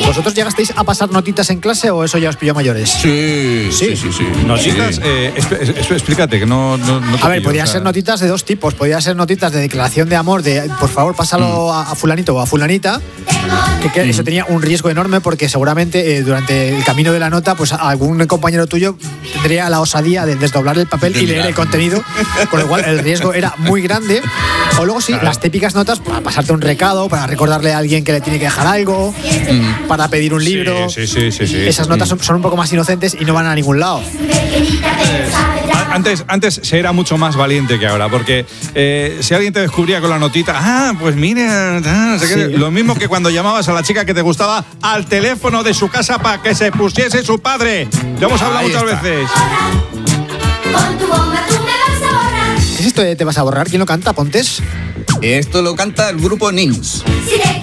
¿Vosotros llegasteis a pasar notitas en clase o eso ya os pilló mayores? Sí. Notitas, explícate, que no a ver, podían ser notitas de dos tipos. Podían ser notitas de declaración de amor, de por favor pásalo a fulanito o a fulanita, que eso tenía un riesgo enorme porque seguramente durante el camino de la nota pues algún compañero tuyo tendría la osadía de desdoblar el papel y leer el contenido, con lo cual el riesgo era muy grande. O luego sí, las típicas notas para pasarte un recado, para recordarle a alguien que le tiene que dejar algo, para pedir un libro. Sí. Esas notas son un poco más inocentes y no van a ningún lado. Antes se era mucho más valiente que ahora, porque si alguien te descubría con la notita, pues mira, no sé qué, lo mismo que cuando llamabas a la chica que te gustaba al teléfono de su casa para que se pusiese su padre. Lo hemos hablado muchas veces. ¿Qué es esto de Te vas a borrar? ¿Quién lo canta, Pontes? Esto lo canta el grupo Nins. Si